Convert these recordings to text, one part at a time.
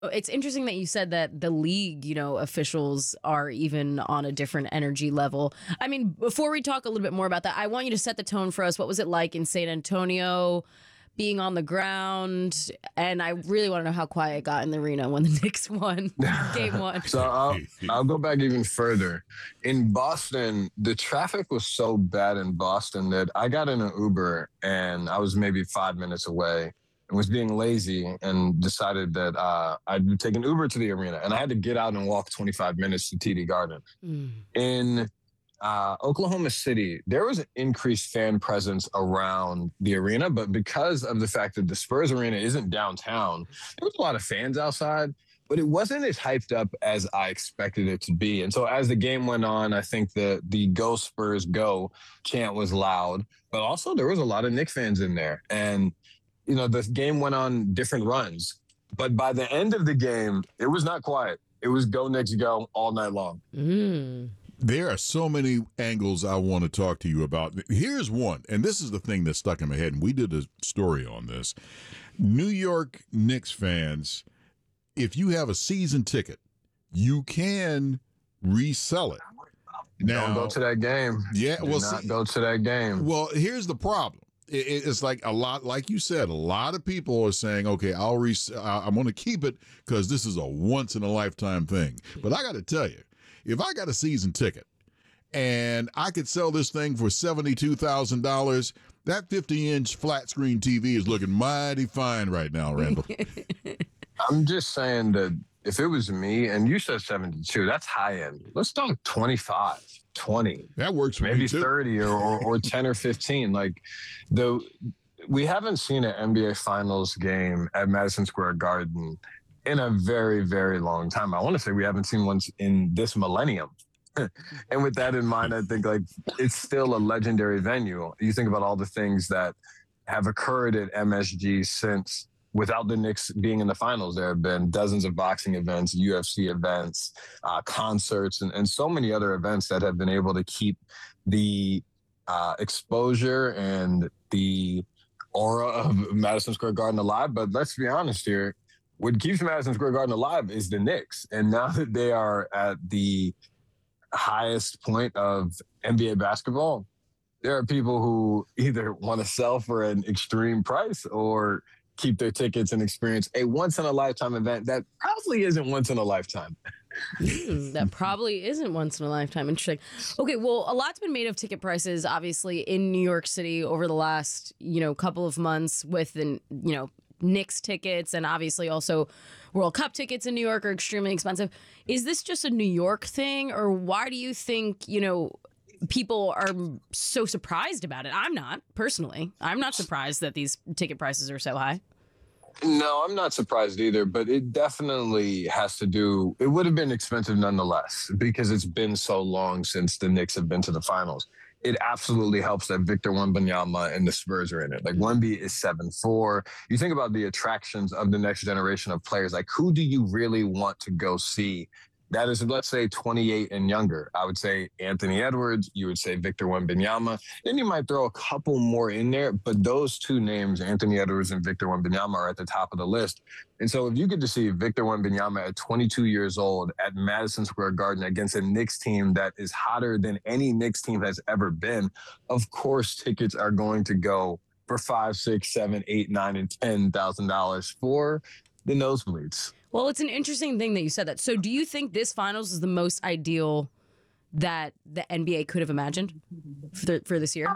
It's interesting that you said that the league, officials are even on a different energy level. I mean, before we talk a little bit more about that, I want you to set the tone for us. What was it like in San Antonio, being on the ground? And I really want to know how quiet it got in the arena when the Knicks won game one. So I'll go back even further. In Boston, the traffic was so bad in Boston that I got in an Uber and I was maybe 5 minutes away and was being lazy and decided that I'd take an Uber to the arena. And I had to get out and walk 25 minutes to TD Garden. In Oklahoma City, there was an increased fan presence around the arena, but because of the fact that the Spurs arena isn't downtown, there was a lot of fans outside, but it wasn't as hyped up as I expected it to be. And so as the game went on, I think the Go Spurs Go chant was loud, but also there was a lot of Knicks fans in there. And the game went on different runs, but by the end of the game, it was not quiet. It was Go Knicks Go all night long. There are so many angles I want to talk to you about. Here's one, and this is the thing that stuck in my head, and we did a story on this. New York Knicks fans, if you have a season ticket, you can resell it. Now, don't go to that game. Yeah, go to that game. Well, here's the problem. It's like a lot, like you said, a lot of people are saying, okay, I'm going to keep it because this is a once in a lifetime thing. But I got to tell you, if I got a season ticket and I could sell this thing for $72,000, that 50-inch flat screen TV is looking mighty fine right now, Randall. I'm just saying that if it was me, and you said 72, that's high end. Let's talk 25, 20. That works for maybe me too. 30 or 10 or 15. We haven't seen an NBA Finals game at Madison Square Garden in a very, very long time. I want to say we haven't seen one in this millennium. And with that in mind, I think it's still a legendary venue. You think about all the things that have occurred at MSG since. Without the Knicks being in the finals, there have been dozens of boxing events, UFC events, concerts, and so many other events that have been able to keep the exposure and the aura of Madison Square Garden alive. But let's be honest here. What keeps Madison Square Garden alive is the Knicks. And now that they are at the highest point of NBA basketball, there are people who either want to sell for an extreme price or keep their tickets and experience a once-in-a-lifetime event that probably isn't once in a lifetime. That probably isn't once in a lifetime. Interesting. Okay, well, a lot's been made of ticket prices, obviously, in New York City over the last, couple of months with the, Knicks tickets, and obviously also World Cup tickets in New York are extremely expensive. Is this just a New York thing, or why do you think, people are so surprised about it? I'm not, personally. I'm not surprised that these ticket prices are so high. No, I'm not surprised either, but it definitely has to do, it would have been expensive nonetheless because it's been so long since the Knicks have been to the finals. It absolutely helps that Victor Wembanyama and the Spurs are in it. Like Wemby is 7'4". You think about the attractions of the next generation of players, like who do you really want to go see? That is, let's say, 28 and younger. I would say Anthony Edwards. You would say Victor Wembanyama. Then you might throw a couple more in there, but those two names, Anthony Edwards and Victor Wembanyama, are at the top of the list. And so if you get to see Victor Wembanyama at 22 years old at Madison Square Garden against a Knicks team that is hotter than any Knicks team has ever been, of course tickets are going to go for $5, $6, $7, $8, $9, and $10,000 for the nosebleeds. Well, it's an interesting thing that you said that. So do you think this finals is the most ideal that the NBA could have imagined for this year?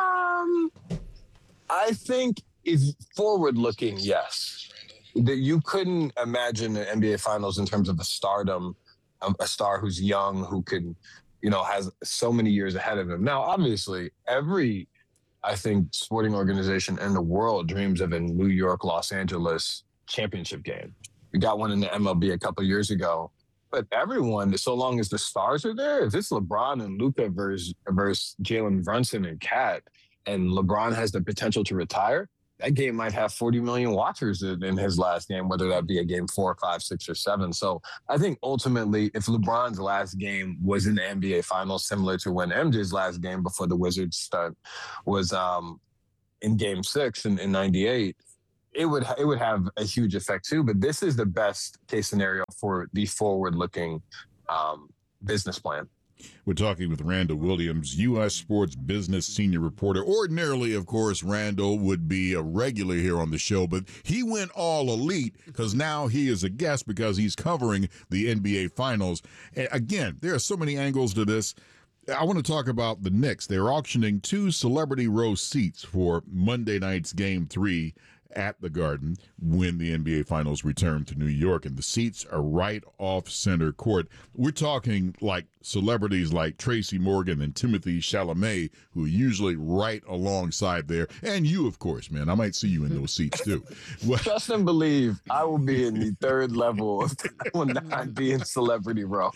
I think if forward-looking, yes. That you couldn't imagine the NBA finals in terms of a stardom, a star who's young, who could, has so many years ahead of him. Now, obviously, every, I think, sporting organization in the world dreams of a New York, Los Angeles championship game. We got one in the MLB a couple of years ago. But everyone, so long as the stars are there, if it's LeBron and Luka versus Jalen Brunson and Kat, and LeBron has the potential to retire, that game might have 40 million watchers in his last game, whether that be a game 4, 5, 6, or 7. So I think ultimately, if LeBron's last game was in the NBA Finals, similar to when MJ's last game before the Wizards stunt was in Game 6 in 98, it would have a huge effect too. But this is the best case scenario for the forward-looking business plan. We're talking with Randall Williams, U.S. Sports Business Senior Reporter. Ordinarily, of course, Randall would be a regular here on the show, but he went all elite because now he is a guest because he's covering the NBA Finals. And again, there are so many angles to this. I want to talk about the Knicks. They're auctioning 2 celebrity row seats for Monday night's Game 3 at the Garden when the NBA Finals return to New York, and the seats are right off center court. We're talking like celebrities like Tracy Morgan and Timothy Chalamet, who are usually right alongside there, and you, of course, man. I might see you in those seats too. Well, trust and believe, I will be in the third level. I will not be in celebrity row.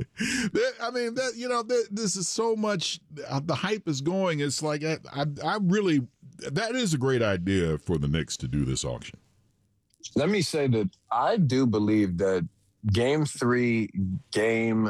This is so much. The hype is going. It's like I really. That is a great idea for the Knicks to do this auction. Let me say that I do believe that Game 3, Game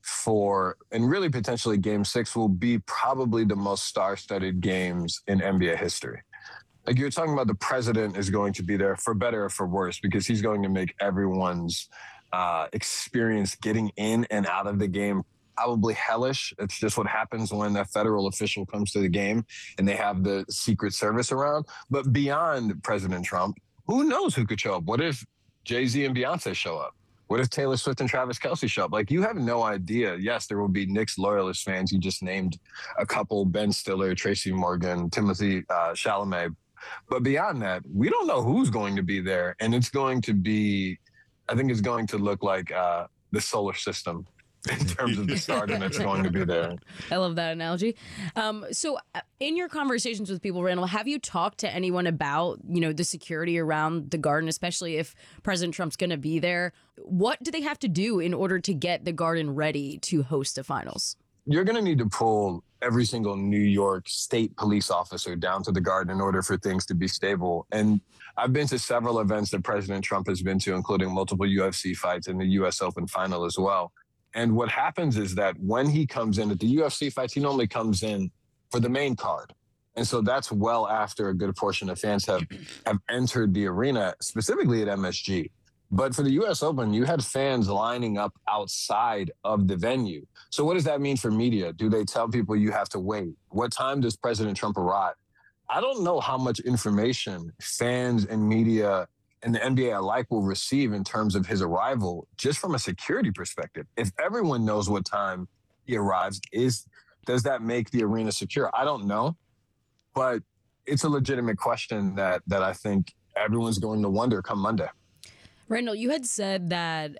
4, and really potentially Game 6 will be probably the most star-studded games in NBA history. Like you're talking about, the president is going to be there for better or for worse because he's going to make everyone's experience getting in and out of the game probably hellish. It's just what happens when a federal official comes to the game and they have the Secret Service around. But beyond President Trump, who knows who could show up? What if Jay-Z and Beyonce show up? What if Taylor Swift and Travis Kelce show up? Like, you have no idea. Yes, there will be Knicks loyalist fans. You just named a couple: Ben Stiller, Tracy Morgan, Timothy Chalamet. But beyond that, we don't know who's going to be there. And it's going to be, I think it's going to look like the solar system in terms of the stardom that's going to be there. I love that analogy. So in your conversations with people, Randall, have you talked to anyone about, the security around the Garden, especially if President Trump's going to be there? What do they have to do in order to get the Garden ready to host the finals? You're going to need to pull every single New York State police officer down to the Garden in order for things to be stable. And I've been to several events that President Trump has been to, including multiple UFC fights and the U.S. Open final as well. And what happens is that when he comes in at the UFC fights, he normally comes in for the main card. And so that's well after a good portion of fans have entered the arena, specifically at MSG. But for the U.S. Open, you had fans lining up outside of the venue. So what does that mean for media? Do they tell people you have to wait? What time does President Trump arrive? I don't know how much information fans and media and the NBA alike will receive in terms of his arrival, just from a security perspective. If everyone knows what time he arrives, does that make the arena secure? I don't know, but it's a legitimate question that I think everyone's going to wonder come Monday. Randall, you had said that,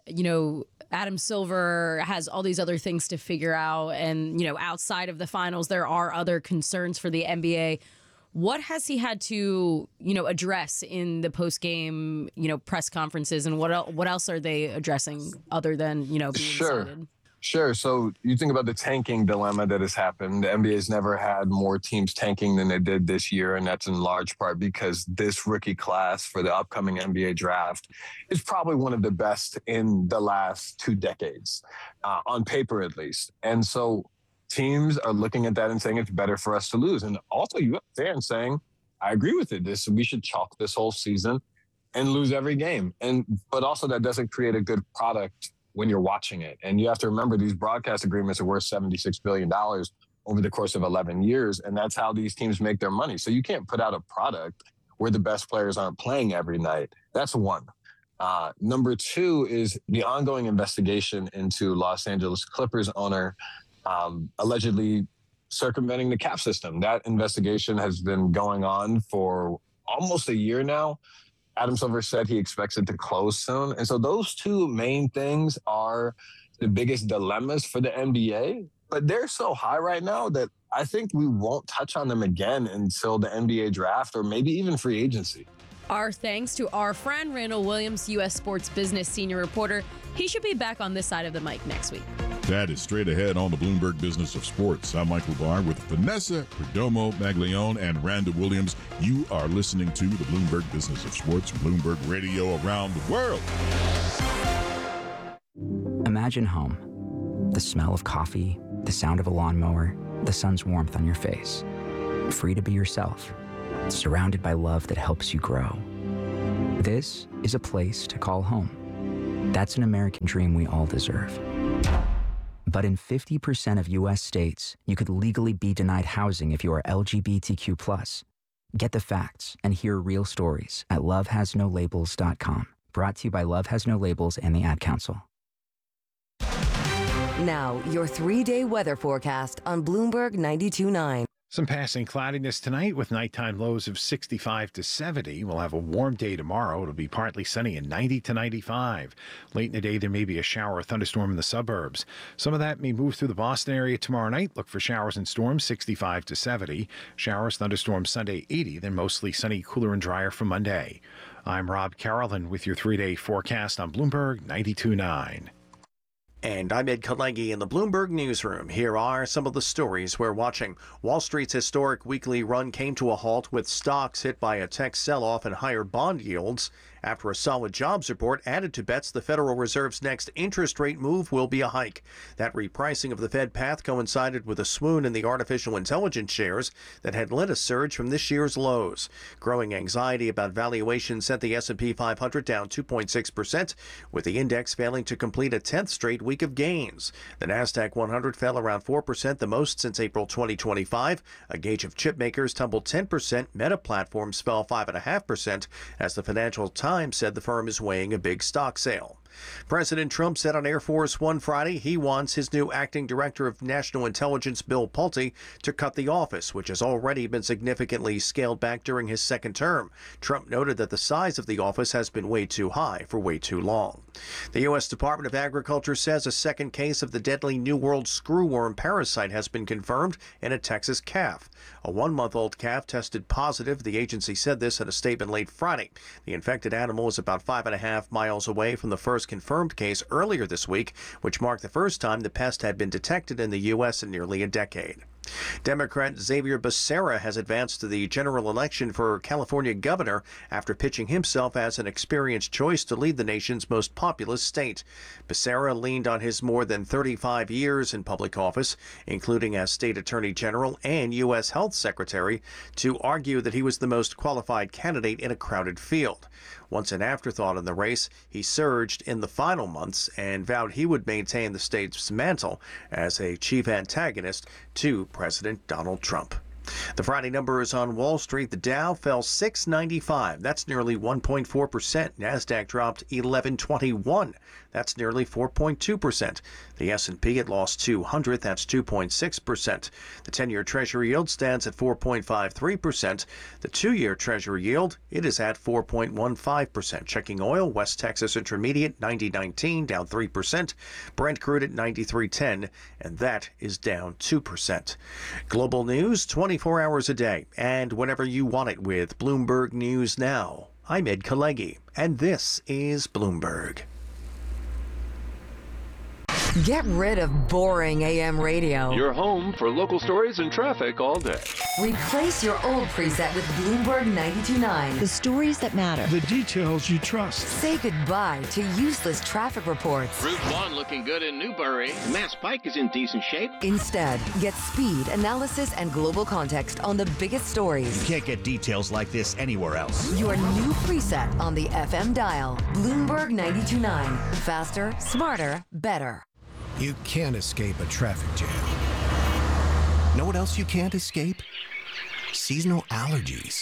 Adam Silver has all these other things to figure out. And, outside of the finals, there are other concerns for the NBA. What has he had to, address in the post-game, press conferences, and what else are they addressing other than, being cited? Sure. So you think about the tanking dilemma that has happened. The NBA has never had more teams tanking than they did this year, and that's in large part because this rookie class for the upcoming NBA draft is probably one of the best in the last 2 decades, on paper at least. And so teams are looking at that and saying it's better for us to lose. And also you have fans saying, I agree with it. We should chalk this whole season and lose every game. But also that doesn't create a good product when you're watching it. And you have to remember these broadcast agreements are worth $76 billion over the course of 11 years. And that's how these teams make their money. So you can't put out a product where the best players aren't playing every night. That's one. Number 2 is the ongoing investigation into Los Angeles Clippers owner allegedly circumventing the cap system. That investigation has been going on for almost a year now. Adam Silver said he expects it to close soon. And so those 2 main things are the biggest dilemmas for the NBA. But they're so high right now that I think we won't touch on them again until the NBA draft or maybe even free agency. Our thanks to our friend Randall Williams, U.S. Sports Business Senior Reporter. He should be back on this side of the mic next week. That is straight ahead on the Bloomberg Business of Sports. I'm Michael Barr with Vanessa Perdomo Maglione and Randall Williams. You are listening to the Bloomberg Business of Sports, Bloomberg Radio around the world. Imagine home. The smell of coffee, the sound of a lawnmower, the sun's warmth on your face. Free to be yourself. Surrounded by love that helps you grow. This is a place to call home. That's an American dream we all deserve. But in 50% of U.S. states, you could legally be denied housing if you are LGBTQ+. Get the facts and hear real stories at lovehasnolabels.com. Brought to you by Love Has No Labels and the Ad Council. Now, your 3-day weather forecast on Bloomberg 92.9. Some passing cloudiness tonight with nighttime lows of 65 to 70. We'll have a warm day tomorrow. It'll be partly sunny and 90 to 95. Late in the day, there may be a shower or thunderstorm in the suburbs. Some of that may move through the Boston area tomorrow night. Look for showers and storms, 65 to 70. Showers, thunderstorms Sunday, 80. Then mostly sunny, cooler and drier for Monday. I'm Rob Carolyn with your 3-day forecast on Bloomberg 92.9. And I'm Ed Kalegi in the Bloomberg Newsroom. Here are some of the stories we're watching. Wall Street's historic weekly run came to a halt with stocks hit by a tech sell-off and higher bond yields after a solid jobs report added to bets the Federal Reserve's next interest rate move will be a hike. That repricing of the Fed path coincided with a swoon in the artificial intelligence shares that had led a surge from this year's lows. Growing anxiety about valuation sent the S&P 500 down 2.6%, with the index failing to complete a 10th straight week of gains. The Nasdaq 100 fell around 4%, the most since April 2025. A gauge of chip makers tumbled 10%. Meta Platforms fell 5.5% as the Financial Times said the firm is weighing a big stock sale. President Trump said on Air Force One Friday he wants his new acting director of national intelligence, Bill Pulte, to cut the office, which has already been significantly scaled back during his second term. Trump noted that the size of the office has been way too high for way too long. The U.S. Department of Agriculture says a second case of the deadly New World screwworm parasite has been confirmed in a Texas calf. A 1-month-old calf tested positive. The agency said this in a statement late Friday. The infected animal is about 5.5 miles away from the first confirmed case earlier this week, which marked the first time the pest had been detected in the U.S. in nearly a decade. Democrat Xavier Becerra has advanced to the general election for California governor after pitching himself as an experienced choice to lead the nation's most populous state. Becerra leaned on his more than 35 years in public office, including as state attorney general and U.S. health secretary, to argue that he was the most qualified candidate in a crowded field. Once an afterthought in the race, he surged in the final months and vowed he would maintain the state's mantle as a chief antagonist to President Donald Trump. The Friday numbers on Wall Street: the Dow fell 695. That's nearly 1.4%. Nasdaq dropped 1121. That's nearly 4.2%. The S&P had lost 200. That's 2.6%. The 10-year Treasury yield stands at 4.53%. The 2-year Treasury yield, it is at 4.15%. Checking oil, West Texas Intermediate 90.19, down 3%. Brent crude at 93.10, and that is down 2%. Global news 24 hours a day, and whenever you want it with Bloomberg News Now. I'm Ed Kalegi, and this is Bloomberg. Get rid of boring AM radio. Your home for local stories and traffic all day. Replace your old preset with Bloomberg 92.9. The stories that matter. The details you trust. Say goodbye to useless traffic reports. Route 1 looking good in Newbury. Mass Pike is in decent shape. Instead, get speed, analysis, and global context on the biggest stories. You can't get details like this anywhere else. Your new preset on the FM dial. Bloomberg 92.9. Faster, smarter, better. You can't escape a traffic jam. Know what else you can't escape? Seasonal allergies.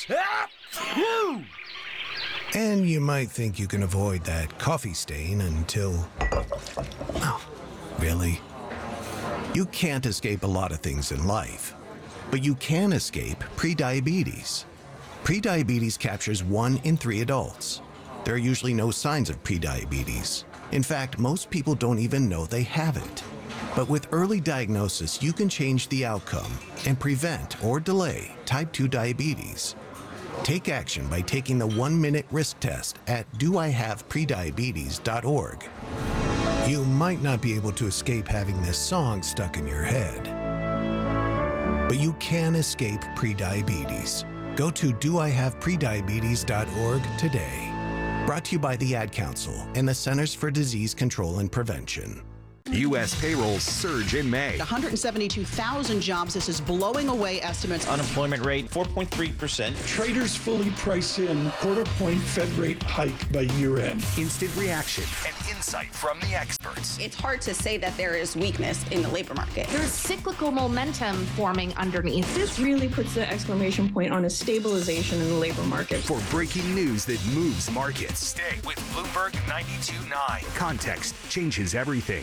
And you might think you can avoid that coffee stain until... Oh, really? You can't escape a lot of things in life, but you can escape prediabetes. Prediabetes captures 1 in 3 adults. There are usually no signs of prediabetes. In fact, most people don't even know they have it. But with early diagnosis, you can change the outcome and prevent or delay type 2 diabetes. Take action by taking the 1-minute risk test at doihaveprediabetes.org. You might not be able to escape having this song stuck in your head, but you can escape prediabetes. Go to doihaveprediabetes.org today. Brought to you by the Ad Council and the Centers for Disease Control and Prevention. U.S. payrolls surge in May. 172,000 jobs. This is blowing away estimates. Unemployment rate 4.3%. Traders fully price in quarter-point Fed rate hike by year-end. Instant reaction and insight from the experts. It's hard to say that there is weakness in the labor market. There's cyclical momentum forming underneath. This really puts the exclamation point on a stabilization in the labor market. For breaking news that moves markets, stay with Bloomberg 92.9. Context changes everything.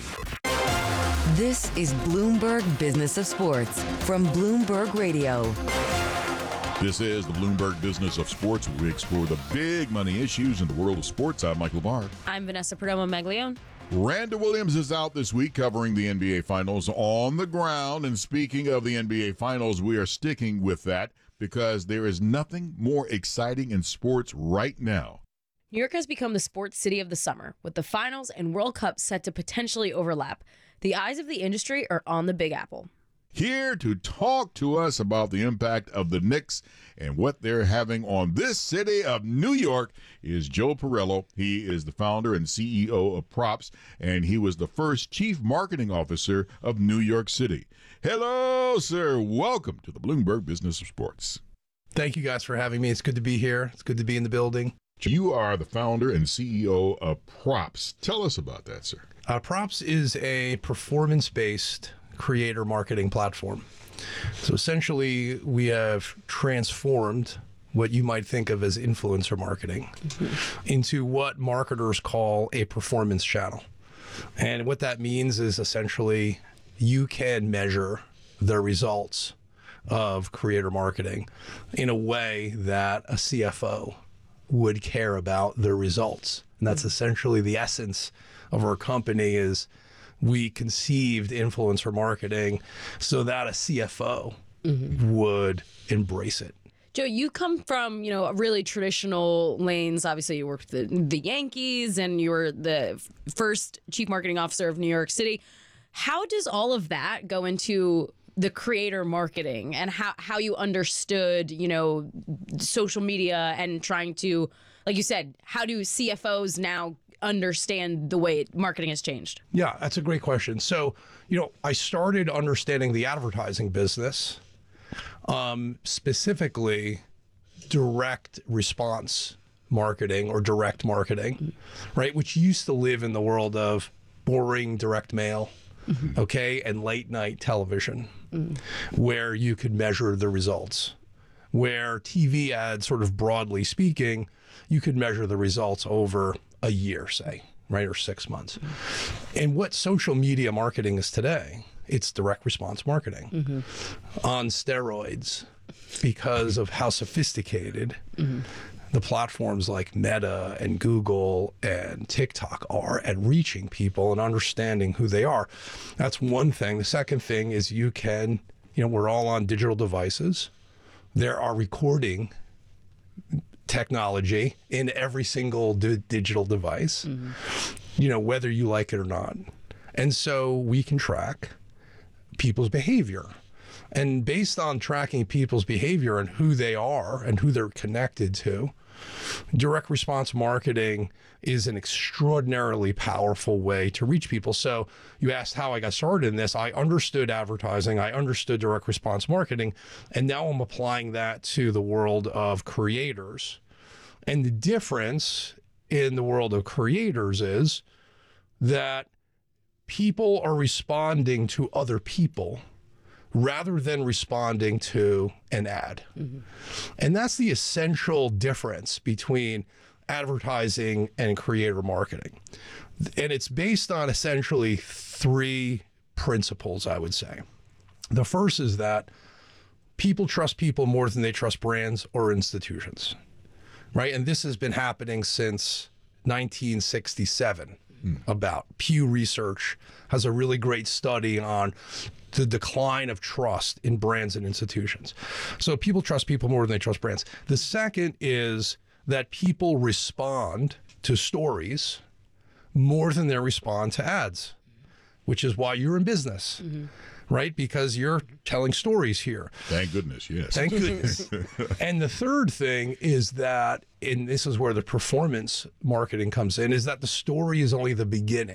This is Bloomberg Business of Sports from Bloomberg Radio. This is the Bloomberg Business of Sports, where we explore the big money issues in the world of sports. I'm Michael Barr. I'm Vanessa Perdomo-Maglione. Randa Williams is out this week covering the NBA Finals on the ground. And speaking of the NBA Finals, we are sticking with that because there is nothing more exciting in sports right now. New York has become the sports city of the summer, with the finals and World Cup set to potentially overlap. The eyes of the industry are on the Big Apple. Here to talk to us about the impact of the Knicks and what they're having on this city of New York is Joe Pirello. He is the founder and CEO of Props, and he was the first chief marketing officer of New York City. Hello, sir. Welcome to the Bloomberg Business of Sports. Thank you guys for having me. It's good to be here. It's good to be in the building. You are the founder and CEO of Props. Tell us about that, sir. Props is a performance-based creator marketing platform. So essentially, we have transformed what you might think of as influencer marketing into what marketers call a performance channel. And what that means is essentially you can measure the results of creator marketing in a way that a CFO would care about the results. And that's essentially the essence of our company. Is we conceived influencer marketing so that a CFO would embrace it. Joe, you come from, really traditional lanes. Obviously, you worked with the Yankees and you were the first chief marketing officer of New York City. How does all of that go into the creator marketing and how you understood, social media and trying to, like you said, how do CFOs now understand the way marketing has changed? Yeah, that's a great question. So, I started understanding the advertising business, specifically direct response marketing or direct marketing, right? Which used to live in the world of boring direct mail, okay, and late night television, where you could measure the results. Where TV ads, sort of broadly speaking, you could measure the results over a year, say, right, or 6 months. And what social media marketing is today, it's direct response marketing on steroids because of how sophisticated the platforms like Meta and Google and TikTok are at reaching people and understanding who they are. That's one thing. The second thing is you can, we're all on digital devices. There are recording technology in every single digital device, whether you like it or not. And so we can track people's behavior. And based on tracking people's behavior and who they are and who they're connected to, direct response marketing is an extraordinarily powerful way to reach people. So you asked how I got started in this. I understood advertising. I understood direct response marketing. And now I'm applying that to the world of creators. And the difference in the world of creators is that people are responding to other people rather than responding to an ad. And that's the essential difference between advertising and creator marketing. And it's based on essentially 3 principles, I would say. The first is that people trust people more than they trust brands or institutions, right? And this has been happening since 1967. About Pew Research has a really great study on the decline of trust in brands and institutions. So people trust people more than they trust brands. The second is that people respond to stories more than they respond to ads, which is why you're in business, right? Because you're telling stories here. Thank goodness, yes. Thank goodness. And the third thing is that, and this is where the performance marketing comes in, is that the story is only the beginning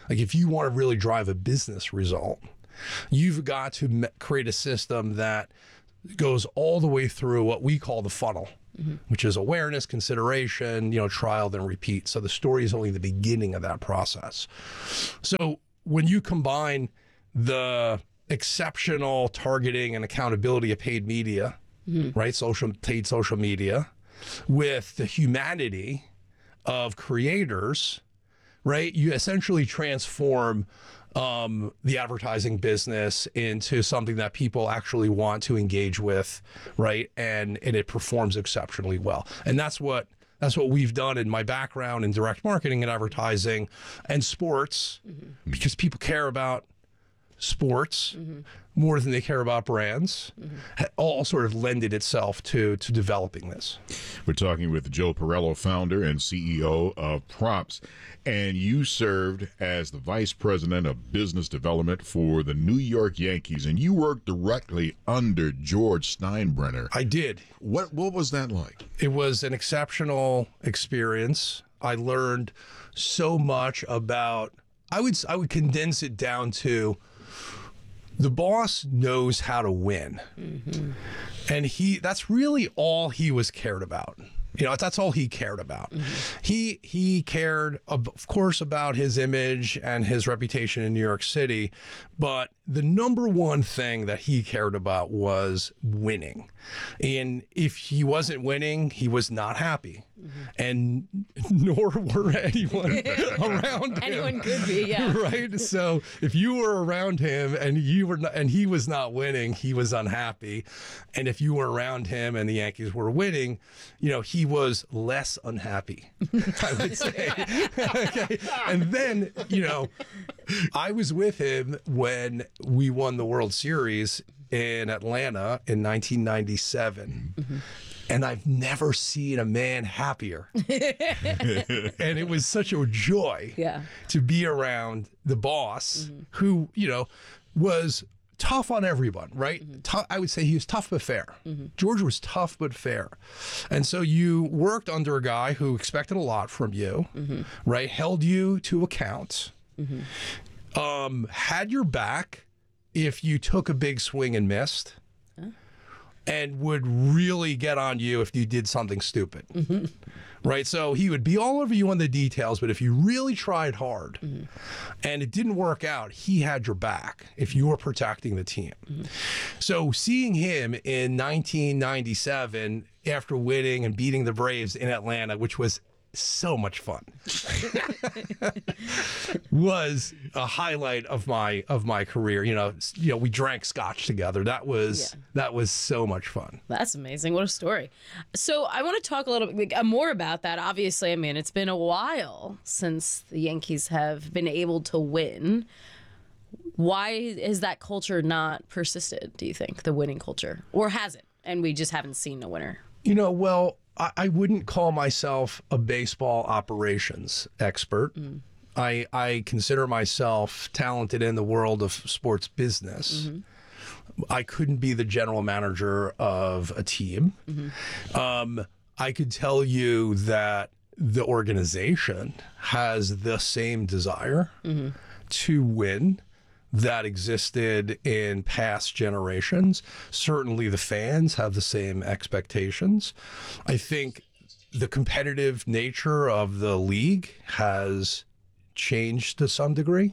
Like if you want to really drive a business result, you've got to create a system that goes all the way through what we call the funnel, which is awareness, consideration, trial, then repeat. So the story is only the beginning of that process. So when you combine the exceptional targeting and accountability of paid media, right? Paid social media, with the humanity of creators, right? You essentially transform the advertising business into something that people actually want to engage with, right? And it performs exceptionally well. And that's what we've done in my background in direct marketing and advertising and sports, because people care about sports more than they care about brands, all sort of lended itself to developing this. We're talking with Joe Pirello, founder and CEO of Props, and you served as the Vice President of Business Development for the New York Yankees, and you worked directly under George Steinbrenner. I did. What was that like? It was an exceptional experience. I learned so much about, I would condense it down to, the boss knows how to win. And that's really all he was cared about. That's all he cared about. He cared, of course, about his image and his reputation in New York City, but the number one thing that he cared about was winning. And if he wasn't winning, he was not happy. And nor were anyone around him. Anyone could be, yeah. Right? So if you were around him and he was not winning, he was unhappy. And if you were around him and the Yankees were winning, he was less unhappy, I would say. Okay. And then, I was with him when we won the World Series in Atlanta in 1997. And I've never seen a man happier. And it was such a joy to be around the boss who, was tough on everyone, right? I would say he was tough but fair. George was tough but fair. And so you worked under a guy who expected a lot from you, right? Held you to account, had your back if you took a big swing and missed, and would really get on you if you did something stupid, right? So he would be all over you on the details, but if you really tried hard and it didn't work out, he had your back if you were protecting the team. So seeing him in 1997 after winning and beating the Braves in Atlanta, which was so much fun, was a highlight of my career. We drank scotch together. That was so much fun. That's amazing. What a story. So I want to talk a little bit more about that. Obviously, it's been a while since the Yankees have been able to win. Why has that culture not persisted, do you think, the winning culture? Or has it? And we just haven't seen a winner? Well, I wouldn't call myself a baseball operations expert. I consider myself talented in the world of sports business. I couldn't be the general manager of a team. I could tell you that the organization has the same desire to win that existed in past generations. Certainly the fans have the same expectations. I think the competitive nature of the league has changed to some degree.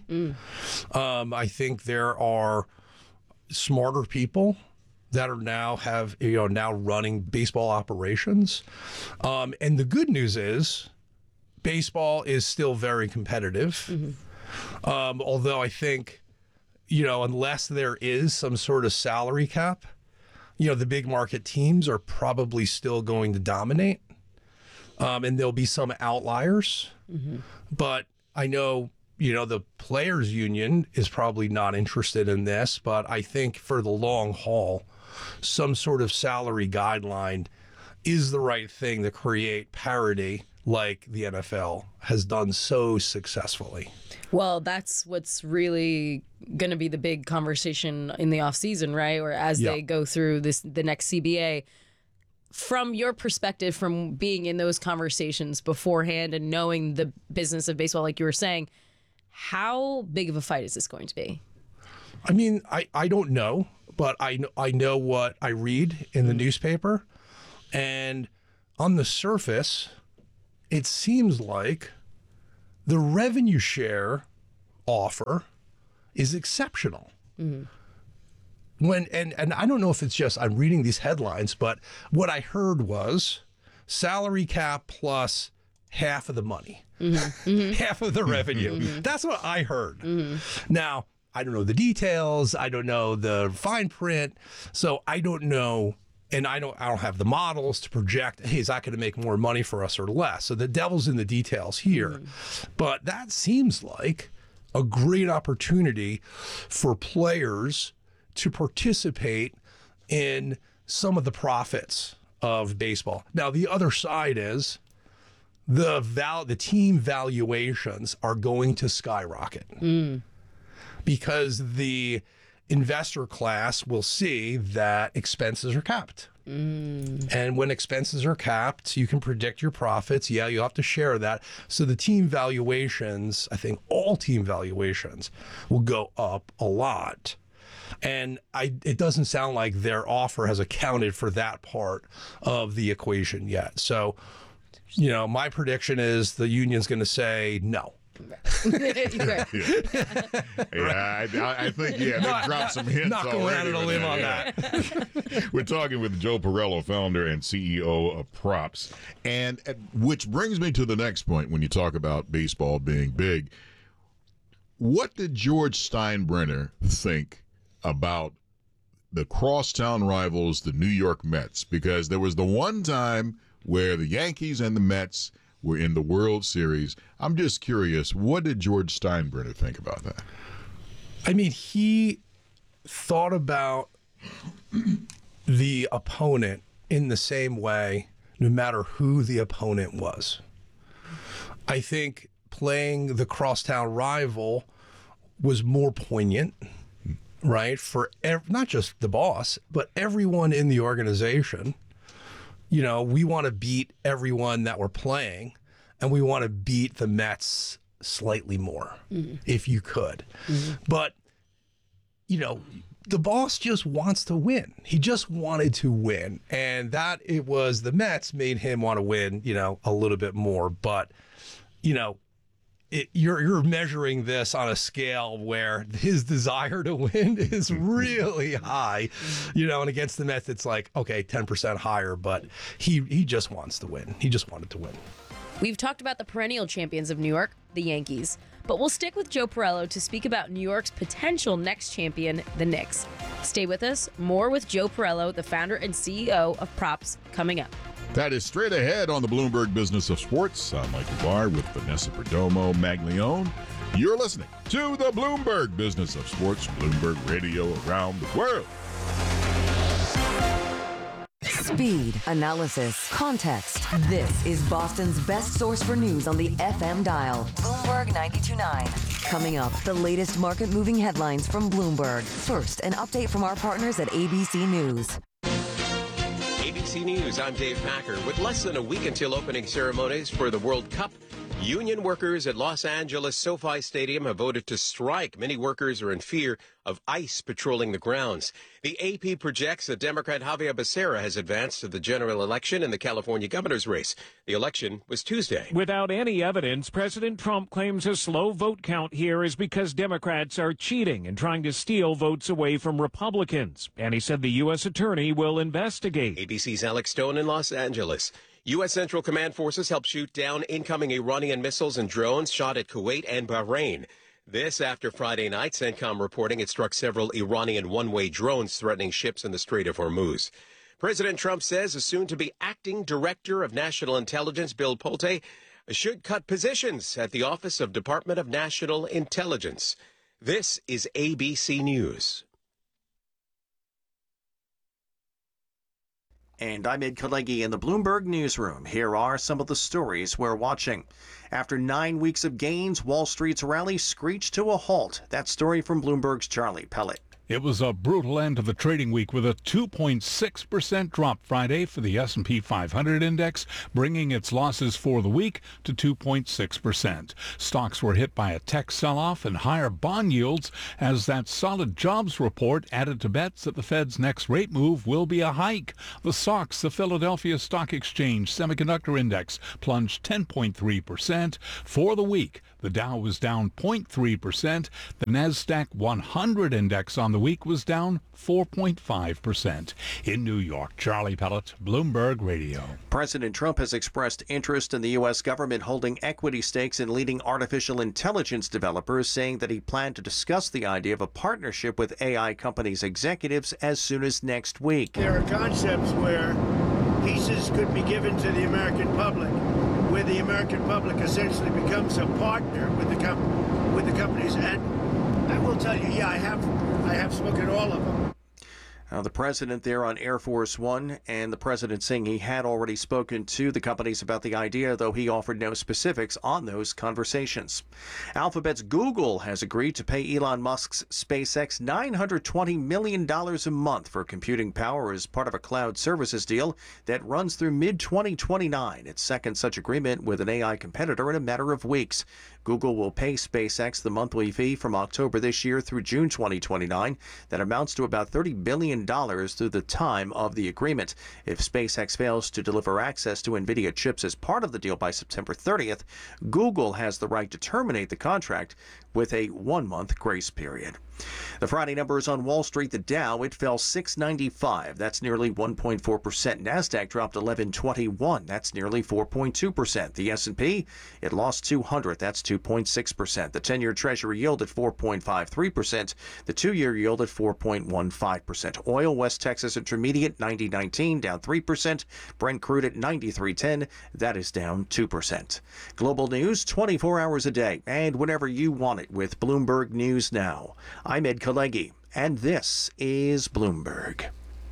I think there are smarter people that are now running baseball operations. And the good news is baseball is still very competitive. Although I think, unless there is some sort of salary cap, the big market teams are probably still going to dominate. And there'll be some outliers. But I know, the players union is probably not interested in this, but I think for the long haul, some sort of salary guideline is the right thing to create parity like the NFL has done so successfully. Well, that's what's really going to be the big conversation in the offseason, right? Or as they go through the next CBA. From your perspective, from being in those conversations beforehand and knowing the business of baseball, like you were saying, How big of a fight is this going to be? I mean, I don't know, but I know what I read in the newspaper. And on the surface, it seems like the revenue share offer is exceptional. And I don't know if it's just I'm reading these headlines, but what I heard was salary cap plus half of the money, half of the revenue. That's what I heard. Now, I don't know the details. I don't know the fine print. So I don't know. And I don't have the models to project, hey, is that going to make more money for us or less? So the devil's in the details here. But that seems like a great opportunity for players to participate in some of the profits of baseball. Now, the other side is the team valuations are going to skyrocket because the investor class will see that expenses are capped. And when expenses are capped, you can predict your profits. Yeah, you have to share that. So the team valuations, I think all team valuations will go up a lot. And it doesn't sound like their offer has accounted for that part of the equation yet. So, my prediction is the union's going to say no. I think, they dropped some hints not going out on a limb on that. We're talking with Joe Pirello, founder and CEO of Props. And which brings me to the next point when you talk about baseball being big. What did George Steinbrenner think about the crosstown rivals, the New York Mets? Because there was the one time where the Yankees and the Mets were in the World Series. I'm just curious, what did George Steinbrenner think about that? I mean, he thought about the opponent in the same way, no matter who the opponent was. I think playing the crosstown rival was more poignant, right? For not just the boss, but everyone in the organization. We want to beat everyone that we're playing, and we want to beat the Mets slightly more, if you could. But, the boss just wants to win. He just wanted to win. And that it was the Mets made him want to win, a little bit more. But, you're measuring this on a scale where his desire to win is really high, and against the Mets, it's like, okay, 10% higher, but he just wants to win. He just wanted to win. We've talked about the perennial champions of New York, the Yankees, but we'll stick with Joe Pirello to speak about New York's potential next champion, the Knicks. Stay with us. More with Joe Pirello, the founder and CEO of Props, coming up. That is straight ahead on the Bloomberg Business of Sports. I'm Michael Barr with Vanessa Perdomo Maglione. You're listening to the Bloomberg Business of Sports, Bloomberg Radio around the world. Speed, analysis, context. This is Boston's best source for news on the FM dial. Bloomberg 92.9. Coming up, the latest market-moving headlines from Bloomberg. First, an update from our partners at ABC News. ABC News, I'm Dave Packer. With less than a week until opening ceremonies for the World Cup, union workers at Los Angeles SoFi Stadium have voted to strike. Many workers are in fear of ICE patrolling the grounds. The AP projects that Democrat Javier Becerra has advanced to the general election in the California governor's race. The election was Tuesday. Without any evidence, President Trump claims a slow vote count here is because Democrats are cheating and trying to steal votes away from Republicans. And he said the U.S. attorney will investigate. ABC's Alex Stone in Los Angeles. U.S. Central Command forces helped shoot down incoming Iranian missiles and drones shot at Kuwait and Bahrain. This after Friday night, CENTCOM reporting it struck several Iranian one-way drones threatening ships in the Strait of Hormuz. President Trump says a soon-to-be acting director of national intelligence, Bill Pulte, should cut positions at the Office of Department of National Intelligence. This is ABC News. And I'm Ed Kalegi in the Bloomberg Newsroom. Here are some of the stories we're watching. After 9 weeks of gains, Wall Street's rally screeched to a halt. That story from Bloomberg's Charlie Pellet. It was a brutal end to the trading week with a 2.6% drop Friday for the S&P 500 index, bringing its losses for the week to 2.6%. Stocks were hit by a tech sell-off and higher bond yields as that solid jobs report added to bets that the Fed's next rate move will be a hike. The SOX, the Philadelphia Stock Exchange Semiconductor Index, plunged 10.3%. For the week, the Dow was down 0.3%. The NASDAQ 100 index on the week was down 4.5%. In New York, Charlie Pellet, Bloomberg Radio. President Trump has expressed interest in the U.S. government holding equity stakes in leading artificial intelligence developers, saying that he planned to discuss the idea of a partnership with AI companies' executives as soon as next week. There are concepts where pieces could be given to the American public, where the American public essentially becomes a partner with the companies. And I will tell you, I have spoken to all of them. The president there on Air Force One, and the president saying he had already spoken to the companies about the idea, though he offered no specifics on those conversations. Alphabet's Google has agreed to pay Elon Musk's SpaceX $920 million a month for computing power as part of a cloud services deal that runs through mid-2029. Its second such agreement with an AI competitor in a matter of weeks. Google will pay SpaceX the monthly fee from October this year through June 2029. That amounts to about $30 billion through the time of the agreement. If SpaceX fails to deliver access to NVIDIA chips as part of the deal by September 30th, Google has the right to terminate the contract with a 1-month grace period. The Friday numbers on Wall Street, the Dow, it fell 695. That's nearly 1.4%. NASDAQ dropped 1121. That's nearly 4.2%. The S&P, it lost 200. That's 2.6%. The 10-year Treasury yield at 4.53%. The 2-year yield at 4.15%. Oil, West Texas Intermediate, 90.19, down 3%. Brent crude at 93.10. That is down 2%. Global news 24 hours a day and whenever you want it with Bloomberg News Now. I'm Ed Kalegi, and this is Bloomberg.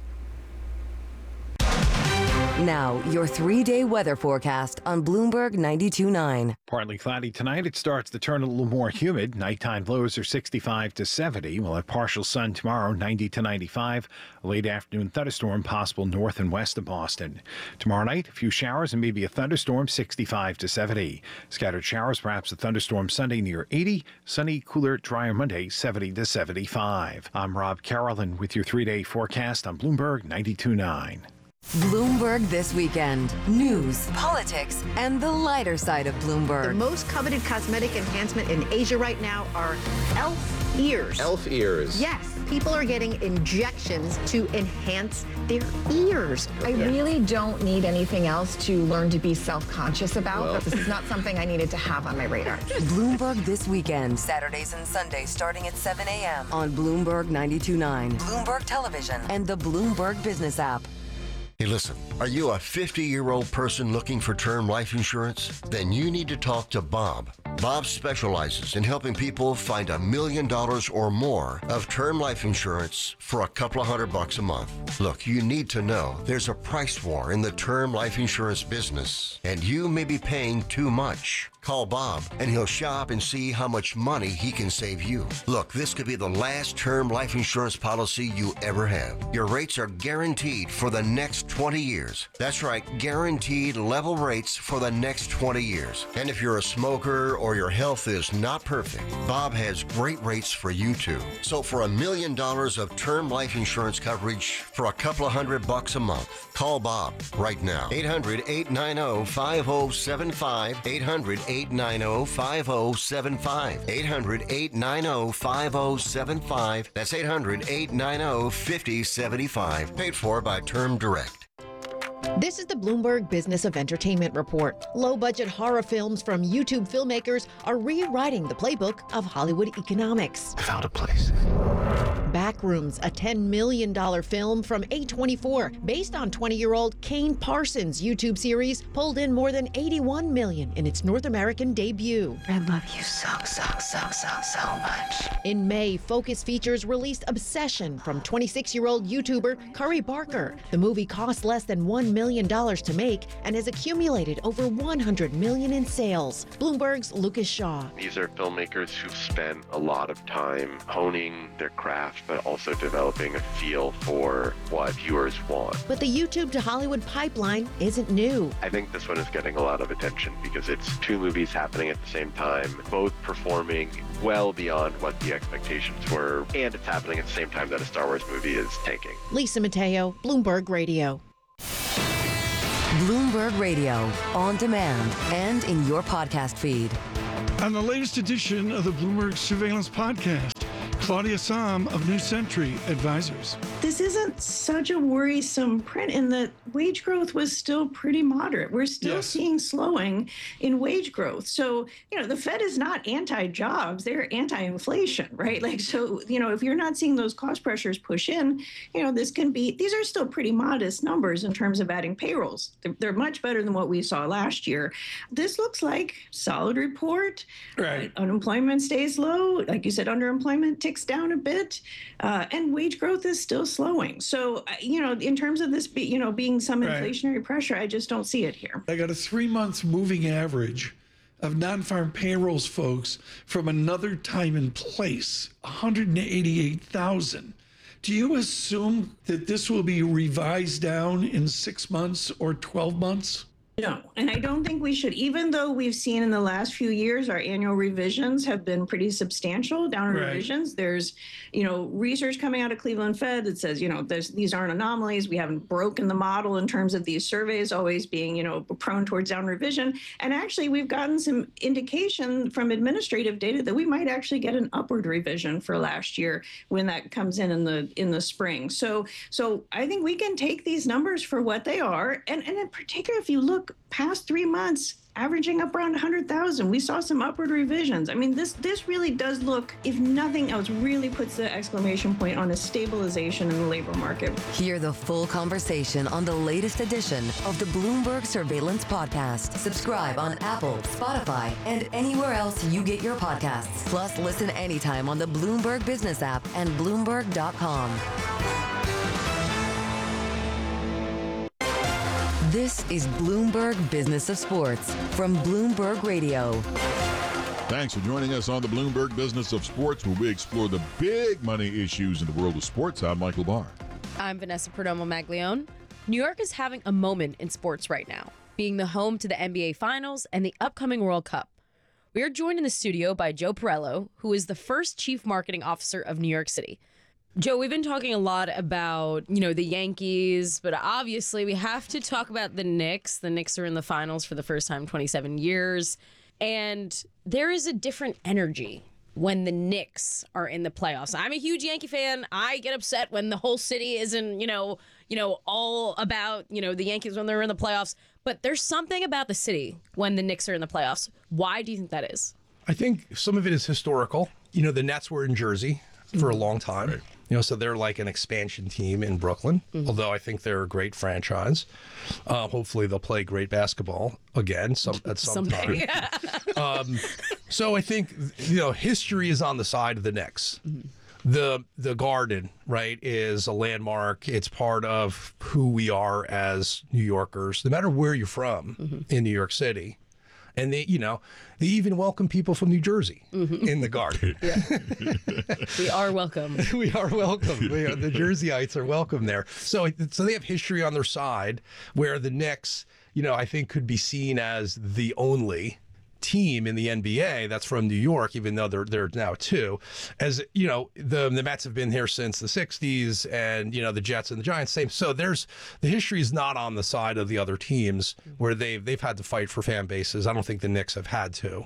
Now, your 3-day weather forecast on Bloomberg 92.9. Partly cloudy tonight. It starts to turn a little more humid. Nighttime lows are 65 to 70. We'll have partial sun tomorrow, 90 to 95. A late afternoon thunderstorm possible north and west of Boston. Tomorrow night, a few showers and maybe a thunderstorm, 65 to 70. Scattered showers, perhaps a thunderstorm Sunday near 80. Sunny, cooler, drier Monday, 70 to 75. I'm Rob Carolyn with your 3-day forecast on Bloomberg 92.9. Bloomberg This Weekend. News, politics, and the lighter side of Bloomberg. The most coveted cosmetic enhancement in Asia right now are elf ears. Elf ears. Yes, people are getting injections to enhance their ears. I really don't need anything else to learn to be self-conscious about. This is not something I needed to have on my radar. Bloomberg This Weekend. Saturdays and Sundays starting at 7 a.m. on Bloomberg 92.9, Bloomberg Television, and the Bloomberg Business app. Hey, listen, are you a 50-year-old person looking for term life insurance? Then you need to talk to Bob. Bob specializes in helping people find $1 million or more of term life insurance for a couple of $100 a month. Look, you need to know there's a price war in the term life insurance business, and you may be paying too much. Call Bob, and he'll shop and see how much money he can save you. Look, this could be the last term life insurance policy you ever have. Your rates are guaranteed for the next 20 years. That's right, guaranteed level rates for the next 20 years. And if you're a smoker or your health is not perfect, Bob has great rates for you too. So for $1 million of term life insurance coverage for a couple of $100 a month, call Bob right now. 800-890-5075. 800-890-5075. 800-890-5075. That's 800-890-5075. Paid for by Term Direct. This is the Bloomberg Business of Entertainment Report. Low-budget horror films from YouTube filmmakers are rewriting the playbook of Hollywood economics. I found a place. Backrooms, a $10 million film from A24, based on 20-year-old Kane Parsons' YouTube series, pulled in more than $81 million in its North American debut. I love you so much. In May, Focus Features released Obsession from 26-year-old YouTuber Curry Barker. The movie cost less than $1 million million to make and has accumulated over $100 million in sales. Bloomberg's Lucas Shaw. These are filmmakers who've spent a lot of time honing their craft, but also developing a feel for what viewers want. But the YouTube to Hollywood pipeline isn't new. I think this one is getting a lot of attention because it's two movies happening at the same time, both performing well beyond what the expectations were, and it's happening at the same time that a Star Wars movie is tanking. Lisa Mateo, Bloomberg Radio. Bloomberg Radio, on demand and in your podcast feed. On the latest edition of the Bloomberg Surveillance Podcast, Claudia Sahm of New Century Advisors. This isn't such a worrisome print in that wage growth was still pretty moderate. We're still seeing slowing in wage growth. So, the Fed is not anti-jobs, they're anti-inflation, right? So, if you're not seeing those cost pressures push in, these are still pretty modest numbers in terms of adding payrolls. They're much better than what we saw last year. This looks like solid report. Right. Unemployment stays low. Like you said, underemployment ticks down a bit, and wage growth is still slowing. So, in terms of this, being some inflationary pressure, I just don't see it here. I got a 3-month moving average of non-farm payrolls, folks, from another time and place, 188,000. Do you assume that this will be revised down in 6 months or 12 months? No, and I don't think we should, even though we've seen in the last few years, our annual revisions have been pretty substantial, downward revisions. There's, research coming out of Cleveland Fed that says, these aren't anomalies. We haven't broken the model in terms of these surveys always being, prone towards downward revision. And actually, we've gotten some indication from administrative data that we might actually get an upward revision for last year when that comes in the spring. So I think we can take these numbers for what they are. And in particular, if you look past 3 months, averaging up around 100,000. We saw some upward revisions. I mean, this really does look, if nothing else, really puts the exclamation point on a stabilization in the labor market. Hear the full conversation on the latest edition of the Bloomberg Surveillance Podcast. Subscribe on Apple, Spotify, and anywhere else you get your podcasts. Plus, listen anytime on the Bloomberg Business app and Bloomberg.com. This is Bloomberg Business of Sports from Bloomberg Radio. Thanks for joining us on the Bloomberg Business of Sports, where we explore the big money issues in the world of sports. I'm Michael Barr. I'm Vanessa Perdomo-Maglione. New York is having a moment in sports right now, being the home to the NBA Finals and the upcoming World Cup. We are joined in the studio by Joe Pirello, who is the first Chief Marketing Officer of New York City. Joe, we've been talking a lot about, the Yankees, but obviously we have to talk about the Knicks. The Knicks are in the finals for the first time in 27 years. And there is a different energy when the Knicks are in the playoffs. I'm a huge Yankee fan. I get upset when the whole city isn't, all about, the Yankees when they're in the playoffs. But there's something about the city when the Knicks are in the playoffs. Why do you think that is? I think some of it is historical. The Nets were in Jersey for a long time. Right. So they're like an expansion team in Brooklyn, although I think they're a great franchise. Hopefully they'll play great basketball again at some time. So I think, history is on the side of the Knicks. The Garden, right, is a landmark. It's part of who we are as New Yorkers, no matter where you're from in New York City. And they even welcome people from New Jersey in the Garden. We are welcome. We are welcome. The Jerseyites are welcome there. So they have history on their side, where the Knicks, I think could be seen as the only team in the NBA that's from New York, even though they're now two. As the Mets have been here since the 60s, and the Jets and the Giants same. So the history is not on the side of the other teams where they've had to fight for fan bases. I don't think the Knicks have had to.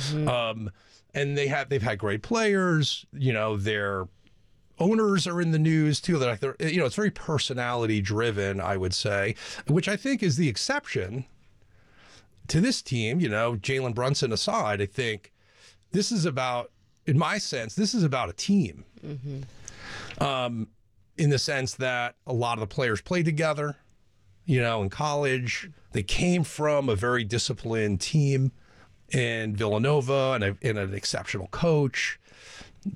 And they've had great players. Their owners are in the news too. It's very personality driven, I would say, which I think is the exception to this team. Jalen Brunson aside, I think this is about, in my sense, this is about a team. In the sense that a lot of the players played together, in college. They came from a very disciplined team in Villanova and an exceptional coach.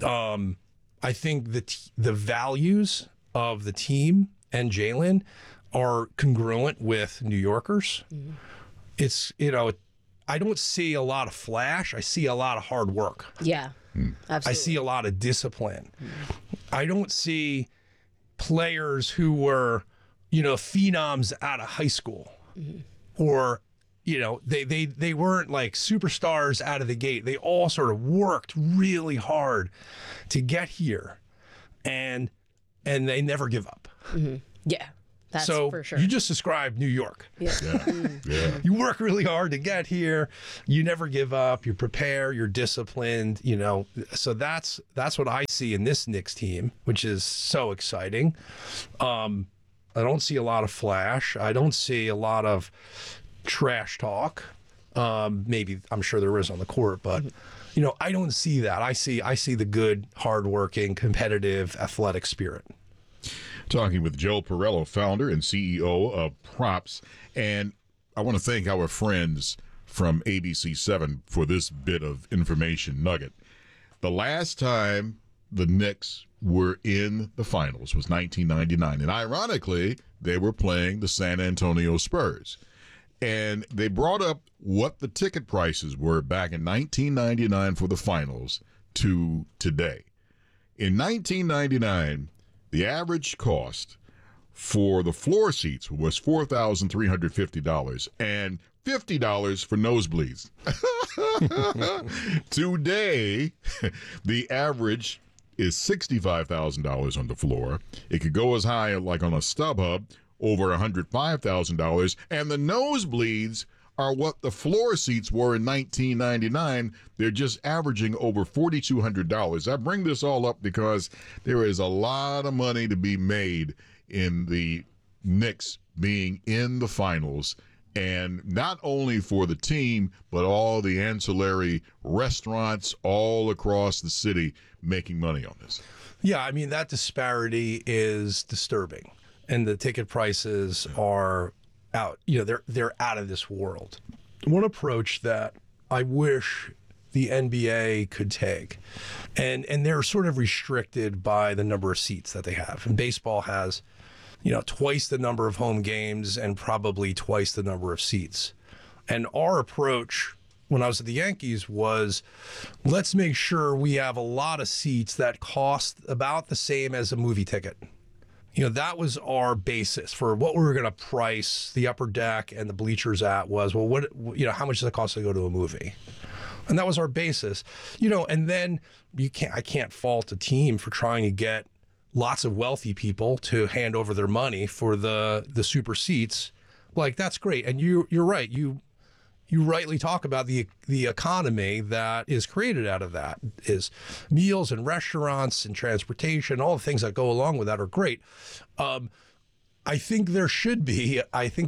I think the values of the team and Jalen are congruent with New Yorkers. It's, I don't see a lot of flash. I see a lot of hard work. Yeah, absolutely. I see a lot of discipline. I don't see players who were, phenoms out of high school or, they weren't like superstars out of the gate. They all sort of worked really hard to get here and they never give up. Yeah. That's so for sure. You just described New York. Yeah. You work really hard to get here. You never give up. You prepare. You're disciplined. So that's what I see in this Knicks team, which is so exciting. I don't see a lot of flash. I don't see a lot of trash talk. Maybe I'm sure there is on the court, but I don't see that. I see the good, hardworking, competitive, athletic spirit. Talking with Joe Pirello, founder and CEO of Props. And I want to thank our friends from ABC7 for this bit of information nugget. The last time the Knicks were in the finals was 1999. And ironically, they were playing the San Antonio Spurs. And they brought up what the ticket prices were back in 1999 for the finals to today. In 1999, the average cost for the floor seats was $4,350 and $50 for nosebleeds. Today, the average is $65,000 on the floor. It could go as high like on a StubHub, over $105,000, and the nosebleeds are what the floor seats were in 1999. They're just averaging over $4,200. I bring this all up because there is a lot of money to be made in the Knicks being in the finals, and not only for the team, but all the ancillary restaurants all across the city making money on this. Yeah, I mean, that disparity is disturbing, and the ticket prices are out. They're out of this world. One approach that I wish the NBA could take, and they're sort of restricted by the number of seats that they have. And baseball has, twice the number of home games and probably twice the number of seats. And our approach when I was at the Yankees was, let's make sure we have a lot of seats that cost about the same as a movie ticket. That was our basis for what we were going to price the upper deck and the bleachers at was, well, how much does it cost to go to a movie? And that was our basis, and then I can't fault a team for trying to get lots of wealthy people to hand over their money for the super seats. Like, that's great. And you're right. You rightly talk about the economy that is created out of that is meals and restaurants and transportation. All the things that go along with that are great. I think there should be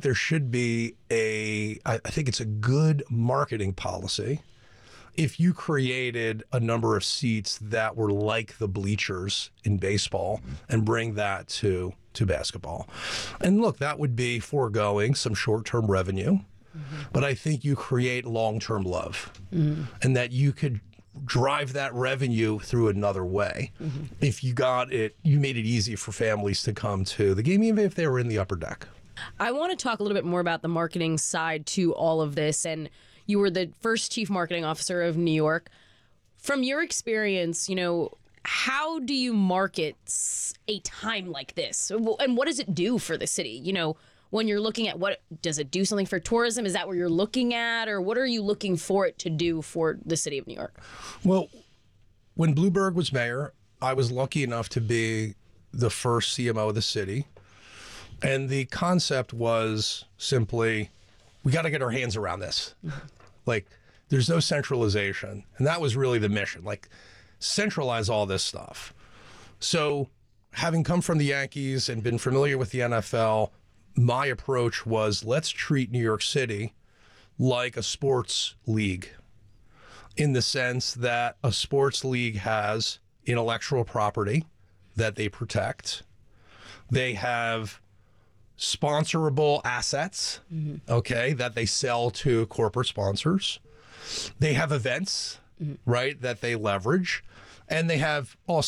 it's a good marketing policy if you created a number of seats that were like the bleachers in baseball and bring that to basketball. And look, that would be foregoing some short-term revenue. But I think you create long-term love, and that you could drive that revenue through another way. If you made it easy for families to come to the game, even if they were in the upper deck. I want to talk a little bit more about the marketing side to all of this. And you were the first chief marketing officer of New York. From your experience, how do you market a time like this? And what does it do for the city? When you're looking at does it do something for tourism? Is that what you're looking at? Or what are you looking for it to do for the city of New York? Well, when Bloomberg was mayor, I was lucky enough to be the first CMO of the city. And the concept was simply, we got to get our hands around this. Like, there's no centralization. And that was really the mission, like, centralize all this stuff. So having come from the Yankees and been familiar with the NFL, my approach was, let's treat New York City like a sports league, in the sense that a sports league has intellectual property that they protect. They have sponsorable assets, that they sell to corporate sponsors. They have events, right, that they leverage. And they have also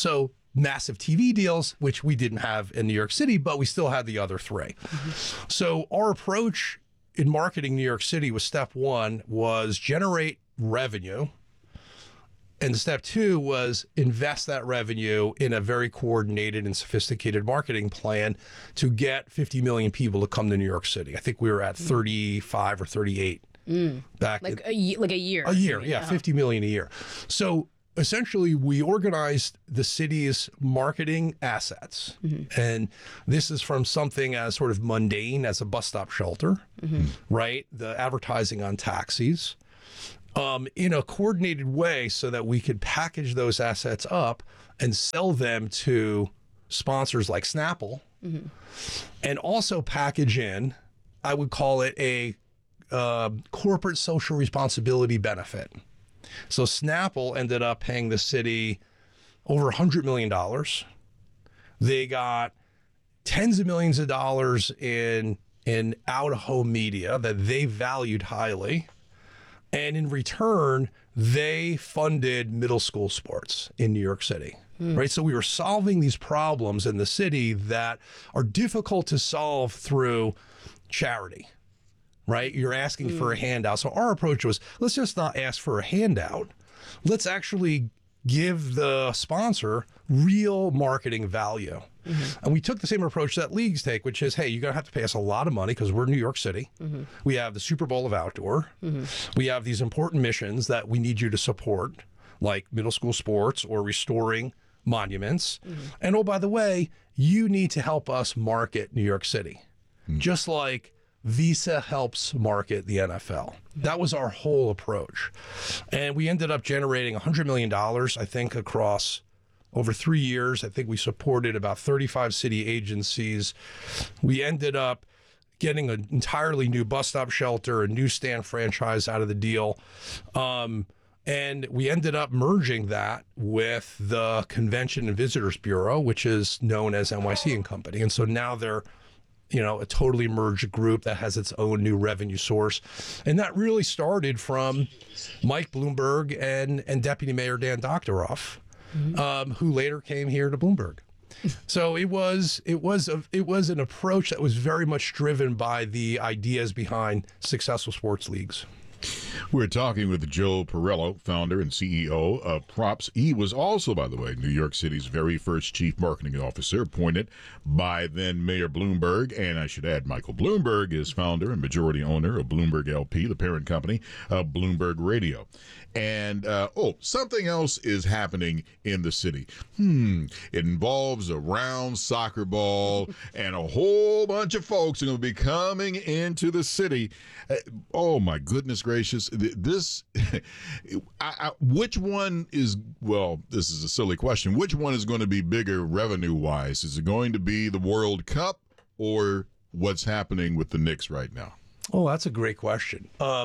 massive TV deals, which we didn't have in New York City, but we still had the other three. So our approach in marketing New York City was step one was generate revenue. And step two was invest that revenue in a very coordinated and sophisticated marketing plan to get 50 million people to come to New York City. I think we were at 35 or 38 back. Like a year. A year, yeah, 50 million a year. So essentially, we organized the city's marketing assets. And this is from something as sort of mundane as a bus stop shelter, right? The advertising on taxis. In a coordinated way so that we could package those assets up and sell them to sponsors like Snapple, and also package in, I would call it a corporate social responsibility benefit. So Snapple ended up paying the city over $100 million. They got tens of millions of dollars in out-of-home media that they valued highly. And in return, they funded middle school sports in New York City, right? So we were solving these problems in the city that are difficult to solve through charity, right? You're asking for a handout. So our approach was, let's just not ask for a handout. Let's actually give the sponsor real marketing value. And we took the same approach that leagues take, which is, hey, you're going to have to pay us a lot of money because we're New York City. We have the Super Bowl of outdoor. We have these important missions that we need you to support, like middle school sports or restoring monuments. And oh, by the way, you need to help us market New York City, just like Visa helps market the NFL. That was our whole approach. And we ended up generating $100 million, I think, across over 3 years. I think we supported about 35 city agencies. We ended up getting an entirely new bus stop shelter, a newsstand franchise out of the deal. And we ended up merging that with the Convention and Visitors Bureau, which is known as NYC and Company. And so now they're, you know, a totally merged group that has its own new revenue source. And that really started from Mike Bloomberg and Deputy Mayor Dan Doctoroff, who later came here to Bloomberg. So it was an approach that was very much driven by the ideas behind successful sports leagues. We're talking with Joe Perello, founder and CEO of Props. He was also, by the way, New York City's very first chief marketing officer, appointed by then Mayor Bloomberg. And I should add, Michael Bloomberg is founder and majority owner of Bloomberg LP, the parent company of Bloomberg Radio. And, something else is happening in the city. It involves a round soccer ball and a whole bunch of folks are going to be coming into the city. Oh, my goodness gracious. This, which one is, well, this is a silly question. Which one is going to be bigger revenue-wise? Is it going to be the World Cup or what's happening with the Knicks right now? Oh, that's a great question.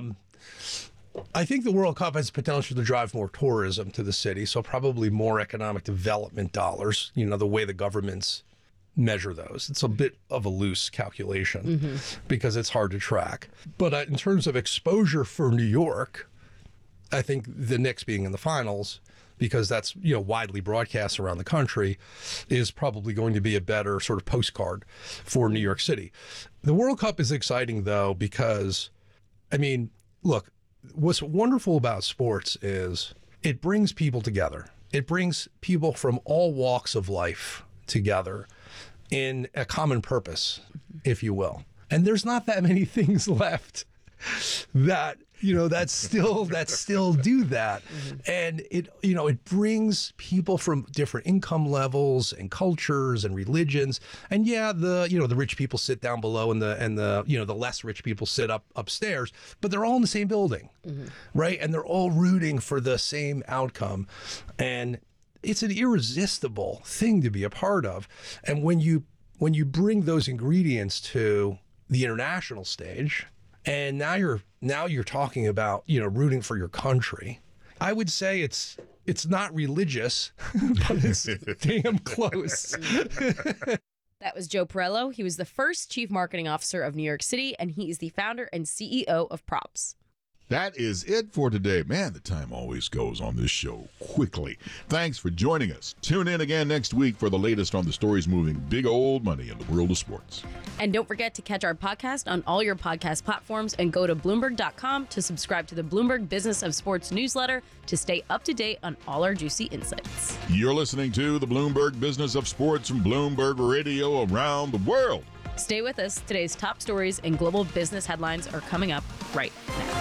I think the World Cup has potential to drive more tourism to the city, so probably more economic development dollars, you know, the way the governments measure those. It's a bit of a loose calculation because it's hard to track. But in terms of exposure for New York, I think the Knicks being in the finals, because that's, you know, widely broadcast around the country, is probably going to be a better sort of postcard for New York City. The World Cup is exciting, though, because, I mean, look, what's wonderful about sports is it brings people together. It brings people from all walks of life together in a common purpose, if you will. And there's not that many things left that, you know, that still do that. And it, you know, it brings people from different income levels and cultures and religions. And yeah, the rich people sit down below and the you know, the less rich people sit upstairs, but they're all in the same building, right? And they're all rooting for the same outcome. And it's an irresistible thing to be a part of. And when you bring those ingredients to the international stage, and now you're talking about, you know, rooting for your country, I would say it's not religious, but it's damn close. That was Joe Perello. He was the first chief marketing officer of New York City, and he is the founder and CEO of Props. That is it for today. Man, the time always goes on this show quickly. Thanks for joining us. Tune in again next week for the latest on the stories moving big old money in the world of sports. And don't forget to catch our podcast on all your podcast platforms and go to Bloomberg.com to subscribe to the Bloomberg Business of Sports newsletter to stay up to date on all our juicy insights. You're listening to the Bloomberg Business of Sports from Bloomberg Radio around the world. Stay with us. Today's top stories and global business headlines are coming up right now.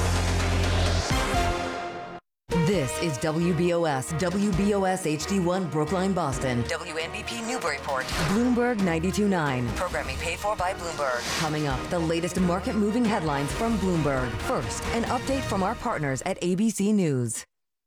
This is WBOS HD1 Brookline, Boston. WNBP Newburyport. Bloomberg 92.9. Programming paid for by Bloomberg. Coming up, the latest market-moving headlines from Bloomberg. First, an update from our partners at ABC News.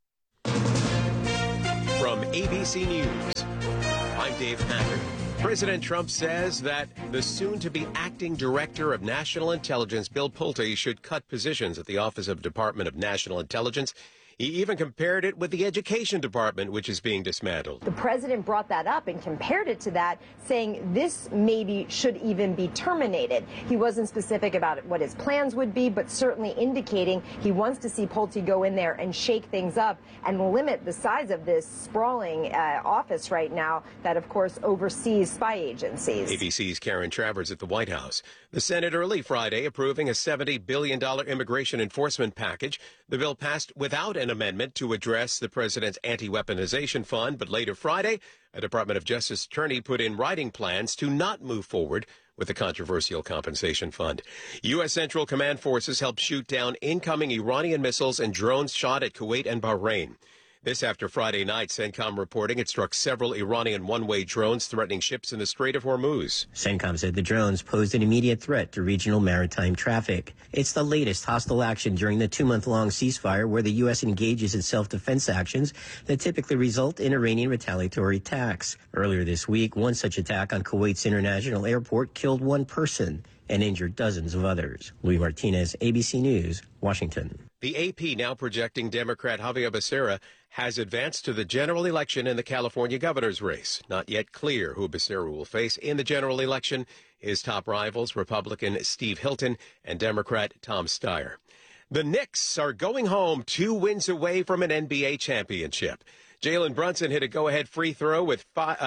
From ABC News, I'm Dave Packard. President Trump says that the soon-to-be acting director of National Intelligence, Bill Pulte, should cut positions at the Office of Department of National Intelligence. He even compared it with the Education Department, which is being dismantled. The president brought that up and compared it to that, saying this maybe should even be terminated. He wasn't specific about what his plans would be, but certainly indicating he wants to see Pulte go in there and shake things up and limit the size of this sprawling office right now that, of course, oversees spy agencies. ABC's Karen Travers at the White House. The Senate early Friday approving a $70 billion immigration enforcement package. The bill passed without an amendment to address the president's anti-weaponization fund, but later Friday, a Department of Justice attorney put in writing plans to not move forward with the controversial compensation fund. U.S. Central Command forces helped shoot down incoming Iranian missiles and drones shot at Kuwait and Bahrain. This after Friday night, CENTCOM reporting it struck several Iranian one-way drones threatening ships in the Strait of Hormuz. CENTCOM said the drones posed an immediate threat to regional maritime traffic. It's the latest hostile action during the 2-month-long ceasefire where the U.S. engages in self-defense actions that typically result in Iranian retaliatory attacks. Earlier this week, one such attack on Kuwait's international airport killed one person and injured dozens of others. Luis Martinez, ABC News, Washington. The AP now projecting Democrat Javier Becerra has advanced to the general election in the California governor's race. Not yet clear who Becerra will face in the general election. His top rivals, Republican Steve Hilton and Democrat Tom Steyer. The Knicks are going home 2 wins away from an NBA championship. Jalen Brunson hit a go-ahead free throw with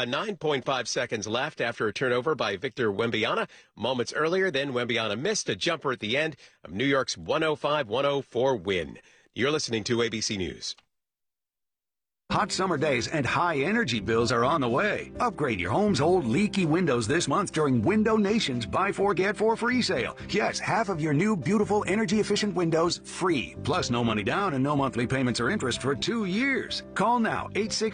9.5 seconds left after a turnover by Victor Wembanyama. Moments earlier, then Wembanyama missed a jumper at the end of New York's 105-104 win. You're listening to ABC News. Hot summer days and high energy bills are on the way. Upgrade your home's old leaky windows this month during Window Nation's Buy 4 Get 4 free sale. Yes, half of your new beautiful energy efficient windows free. Plus no money down and no monthly payments or interest for 2 years. Call now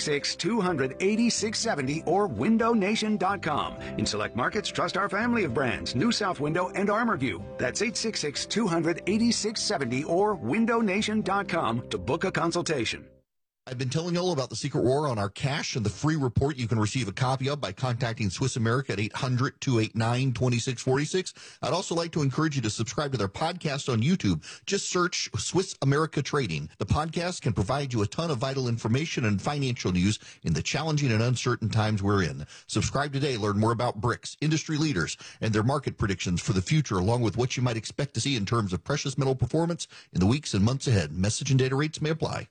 866-200-8670 or windownation.com. In select markets, trust our family of brands, New South Window and ArmorView. That's 866-200-8670 or windownation.com to book a consultation. I've been telling you all about the Secret War on our cash and the free report you can receive a copy of by contacting Swiss America at 800-289-2646. I'd also like to encourage you to subscribe to their podcast on YouTube. Just search Swiss America Trading. The podcast can provide you a ton of vital information and financial news in the challenging and uncertain times we're in. Subscribe today. Learn more about BRICS, industry leaders, and their market predictions for the future, along with what you might expect to see in terms of precious metal performance in the weeks and months ahead. Message and data rates may apply.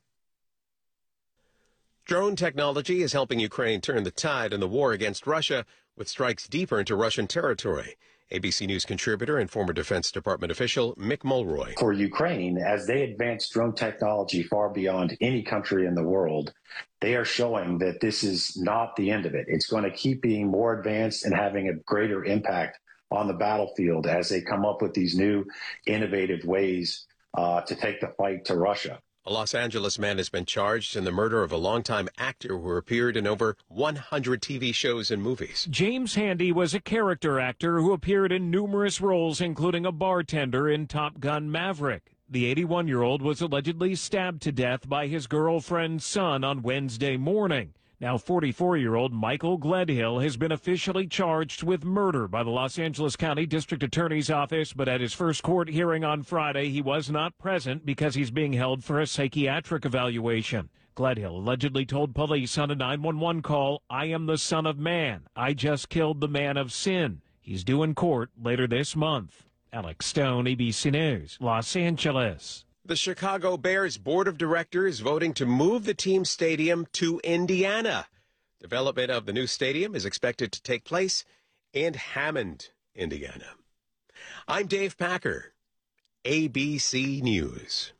Drone technology is helping Ukraine turn the tide in the war against Russia with strikes deeper into Russian territory. ABC News contributor and former Defense Department official Mick Mulroy. For Ukraine, as they advance drone technology far beyond any country in the world, they are showing that this is not the end of it. It's going to keep being more advanced and having a greater impact on the battlefield as they come up with these new innovative ways to take the fight to Russia. A Los Angeles man has been charged in the murder of a longtime actor who appeared in over 100 TV shows and movies. James Handy was a character actor who appeared in numerous roles, including a bartender in Top Gun Maverick. The 81-year-old was allegedly stabbed to death by his girlfriend's son on Wednesday morning. Now 44-year-old Michael Gledhill has been officially charged with murder by the Los Angeles County District Attorney's Office, but at his first court hearing on Friday, he was not present because he's being held for a psychiatric evaluation. Gledhill allegedly told police on a 911 call, "I am the Son of Man. I just killed the man of sin." He's due in court later this month. Alex Stone, ABC News, Los Angeles. The Chicago Bears Board of Directors voting to move the team's stadium to Indiana. Development of the new stadium is expected to take place in Hammond, Indiana. I'm Dave Packer, ABC News.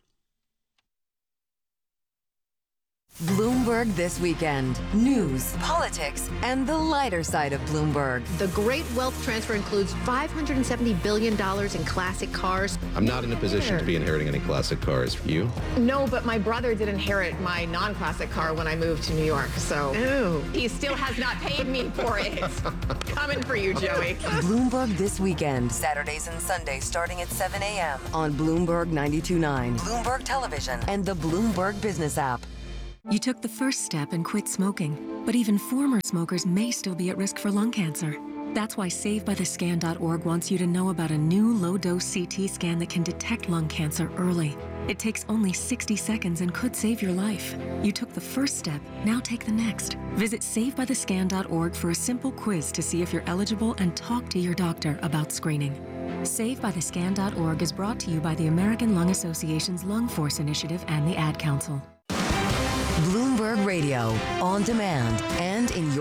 Bloomberg This Weekend. News, politics, and the lighter side of Bloomberg. The great wealth transfer includes $570 billion in classic cars. I'm not in a position to be inheriting any classic cars. You? No, but my brother did inherit my non-classic car when I moved to New York, so he still has not paid me for it. Coming for you, Joey. Bloomberg This Weekend. Saturdays and Sundays starting at 7 a.m. on Bloomberg 92.9, Bloomberg Television, and the Bloomberg Business app. You took the first step and quit smoking, but even former smokers may still be at risk for lung cancer. That's why SaveByTheScan.org wants you to know about a new low-dose CT scan that can detect lung cancer early. It takes only 60 seconds and could save your life. You took the first step, now take the next. Visit SaveByTheScan.org for a simple quiz to see if you're eligible and talk to your doctor about screening. SaveByTheScan.org is brought to you by the American Lung Association's Lung Force Initiative and the Ad Council. Bloomberg Radio, on demand and in your